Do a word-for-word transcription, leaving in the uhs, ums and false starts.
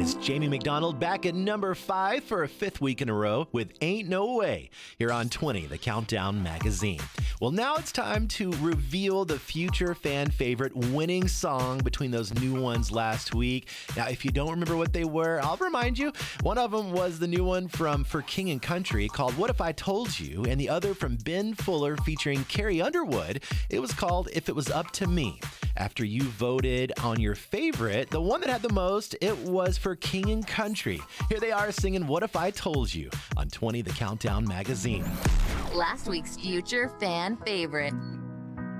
It's Jamie McDonald back at number five for a fifth week in a row with Ain't No Way here on twenty, the Countdown Magazine. Well, now it's time to reveal the future fan favorite winning song between those new ones last week. Now, if you don't remember what they were, I'll remind you. One of them was the new one from For King and Country called What If I Told You, and the other from Ben Fuller featuring Carrie Underwood. It was called If It Was Up to Me. After you voted on your favorite, the one that had the most, it was For King and Country. Here they are singing What If I Told You on twenty, the Countdown Magazine. Last week's future fan favorite.